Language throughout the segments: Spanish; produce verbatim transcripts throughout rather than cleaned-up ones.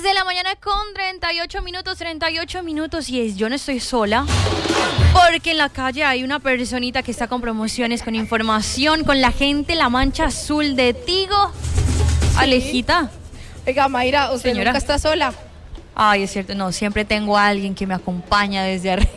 De la mañana con treinta y ocho minutos, treinta y ocho minutos y es, yo no estoy sola porque en la calle hay una personita que está con promociones, con información, con la gente, la mancha azul de Tigo. Sí. Alejita. Oiga, Mayra, usted Señora. nunca está sola. Ay, es cierto, no, siempre tengo a alguien que me acompaña desde arriba.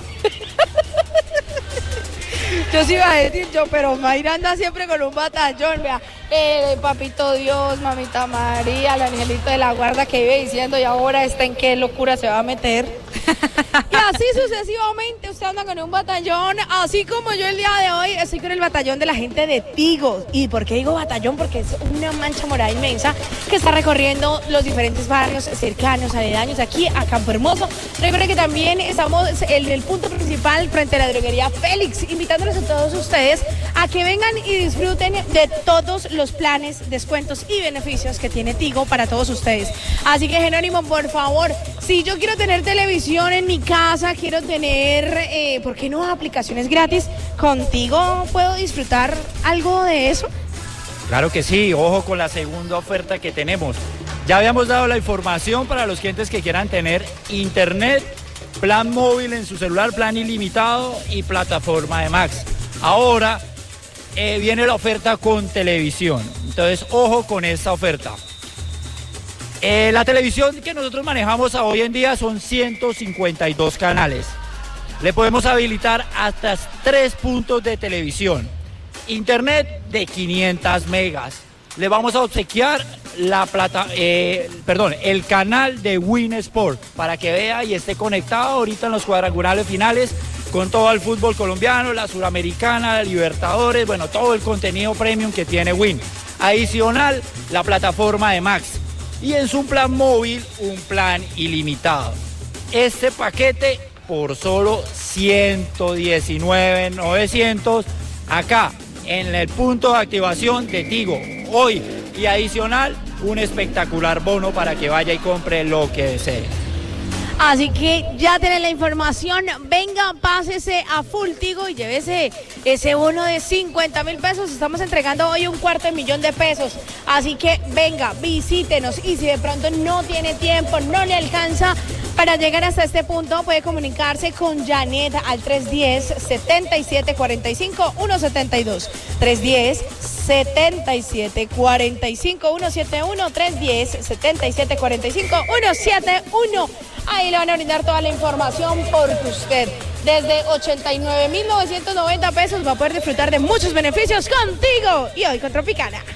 Yo sí iba a decir yo, pero Mayra anda siempre con un batallón, vea. El papito Dios, mamita María, el angelito de la guarda que vive diciendo y ahora está en qué locura se va a meter. Y así sucesivamente usted anda con un batallón, así como yo el día de hoy estoy con el batallón de la gente de Tigo. ¿Y por qué digo batallón? Porque es una mancha morada inmensa que está recorriendo los diferentes barrios cercanos, aledaños, aquí a Campo Hermoso. Recuerden que también estamos en el punto principal frente a la droguería Félix, invitándoles a todos ustedes a que vengan y disfruten de todos los planes, descuentos y beneficios que tiene Tigo para todos ustedes. Así que, Jerónimo, por favor, si yo quiero tener televisión en mi casa, quiero tener, eh, ¿por qué no aplicaciones gratis? ¿Contigo puedo disfrutar algo de eso? Claro que sí, ojo con la segunda oferta que tenemos. Ya habíamos dado la información para los clientes que quieran tener internet, plan móvil en su celular, plan ilimitado y plataforma de Max. Ahora eh, viene la oferta con televisión, entonces ojo con esta oferta. Eh, la televisión que nosotros manejamos hoy en día son ciento cincuenta y dos canales. Le podemos habilitar hasta tres puntos de televisión. Internet de quinientas megas. Le vamos a obsequiar la plata, eh, perdón, el canal de Win Sport para que vea y esté conectado ahorita en los cuadrangulares finales con todo el fútbol colombiano, la suramericana, la Libertadores, bueno, todo el contenido premium que tiene Win. Adicional, la plataforma de Max. Y en su plan móvil, un plan ilimitado. Este paquete por solo ciento diecinueve mil novecientos acá en el punto de activación de Tigo hoy, y adicional un espectacular bono para que vaya y compre lo que desee. Así que ya tienen la información, venga, pásese a Full Tigo y llévese ese bono de cincuenta mil pesos. Estamos entregando hoy un cuarto de millón de pesos, así que venga, visítenos y si de pronto no tiene tiempo, no le alcanza para llegar hasta este punto, puede comunicarse con Janet al tres uno cero, siete siete cuatro cinco, uno siete dos, tres uno cero, siete siete cuatro cinco, uno siete uno, tres uno cero, siete siete cuatro cinco, uno siete uno. Ahí le van a brindar toda la información porque usted desde ochenta y nueve mil novecientos noventa pesos va a poder disfrutar de muchos beneficios contigo y hoy con Tropicana.